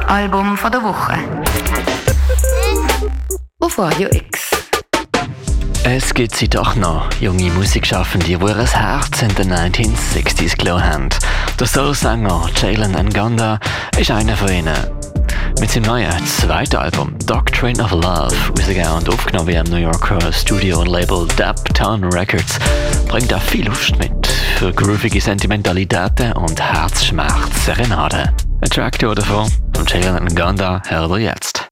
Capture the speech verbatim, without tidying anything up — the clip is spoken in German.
Album von der Woche. Auf Radio X. Es gibt sie doch noch, junge Musikschaffende, die ihr Herz in den neunzehnhundertsechziger gelassen haben. Der Soul-Sänger Jalen Ngonda ist einer von ihnen. Mit seinem neuen zweiten Album Doctrine of Love, rausgegeben und aufgenommen wie am New Yorker Studio-Label Daptown Records, bringt er viel Lust mit für groovige Sentimentalitäten und Herzschmerz-Serenaden. Ein Track davon von Jalen Ngonda hört ihr jetzt.